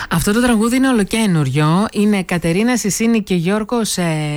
Αυτό το τραγούδι είναι ολοκαίνουριο. Είναι Κατερίνα Σισίνη και Γιώργος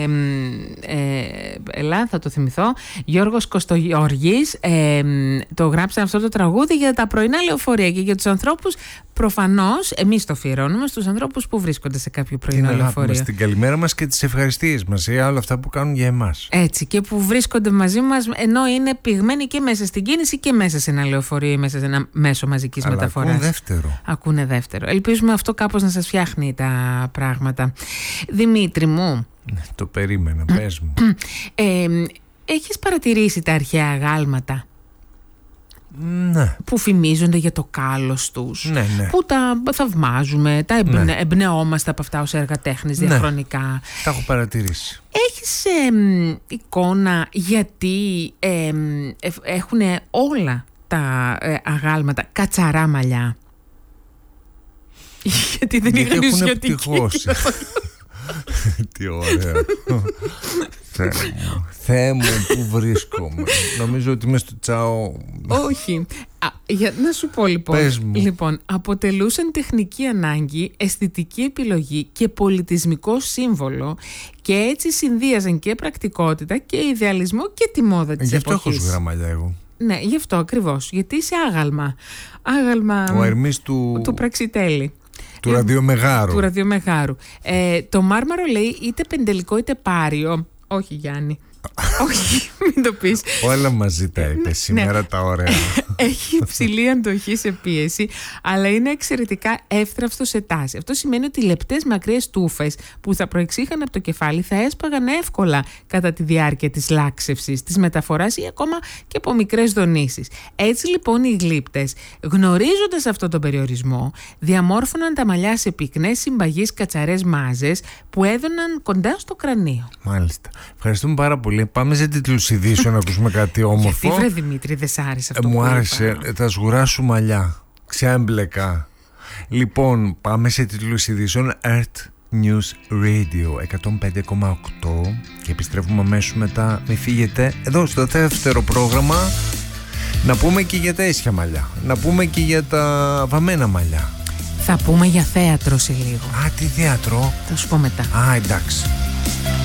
θα το θυμηθώ, Γιώργος Κωστογιώργης. Το γράψαν αυτό το τραγούδι για τα πρωινά λεωφορεία και για τους ανθρώπους. Προφανώς εμείς το αφιερώνουμε στους ανθρώπους που βρίσκονται σε κάποιο πρωινό λεωφορείο. Στην καλημέρα μας και τις ευχαριστίες μας για όλα αυτά που κάνουν για εμάς. Έτσι, και που βρίσκονται μαζί μας ενώ είναι πυγμένοι και μέσα στην κίνηση και μέσα σε ένα λεωφορείο ή μέσα σε ένα μέσο μαζικής μεταφοράς. Ακούνε δεύτερο. Ελπίζουμε αυτό κάπως να σας φτιάχνει τα πράγματα. Δημήτρη μου. Το περίμενα, πες μου. Έχεις παρατηρήσει τα αρχαία αγάλματα? Ναι. Που φημίζονται για το κάλος τους, ναι. Που τα θαυμάζουμε, τα εμπνεόμαστε από αυτά ως έργα τέχνης διαχρονικά. Τα έχω παρατηρήσει. Έχεις εικόνα γιατί έχουν όλα τα αγάλματα κατσαρά μαλλιά? Γιατί δεν είχαν νησιωτική. Τι ωραίο. Θεέ μου, πού βρίσκομαι. Νομίζω ότι είμαι στο τσάο. Όχι. Να σου πω λοιπόν, αποτελούσαν τεχνική ανάγκη, αισθητική επιλογή και πολιτισμικό σύμβολο, και έτσι συνδύαζαν και πρακτικότητα και ιδεαλισμό και τη μόδα της εποχής. Γι' αυτό έχω σου γραμμαλιά εγώ. Ναι, γι' αυτό ακριβώς. Γιατί είσαι άγαλμα. Ο Ερμής του Πραξιτέλη. Του ραδιομεγάρου. Το μάρμαρο λέει είτε πεντελικό είτε πάριο. Όχι, Γιάννη. Όχι, μην το πεις. Όλα μαζί τα είπε σήμερα τα ωραία. Έχει υψηλή αντοχή σε πίεση, αλλά είναι εξαιρετικά εύθραυστο σε τάση. Αυτό σημαίνει ότι οι λεπτές μακριές τούφες που θα προεξήχαν από το κεφάλι θα έσπαγαν εύκολα κατά τη διάρκεια της λάξευσης, της μεταφοράς ή ακόμα και από μικρές δονήσεις. Έτσι λοιπόν οι γλύπτες, γνωρίζοντας αυτόν τον περιορισμό, διαμόρφωναν τα μαλλιά σε πυκνές συμπαγείς κατσαρές μάζες που έδωναν κοντά στο κρανίο. Μάλιστα. Ευχαριστούμε πάρα πολύ. Πάμε σε τίτλους ειδήσεων να ακούσουμε κάτι όμορφο. Γιατί βρε Δημήτρη, δεν σ' άρεσε αυτό? Μου άρεσε. Τα σγουρά σου μαλλιά. Ξέμπλεκα. Λοιπόν, πάμε σε τίτλους ειδήσεων. Earth News Radio 105,8 και επιστρέφουμε αμέσως μετά. Μη φύγετε. Εδώ στο δεύτερο πρόγραμμα να πούμε και για τα ίσια μαλλιά. Να πούμε και για τα βαμμένα μαλλιά. Θα πούμε για θέατρο σε λίγο. Τι θέατρο? Θα σου πω μετά. Εντάξει.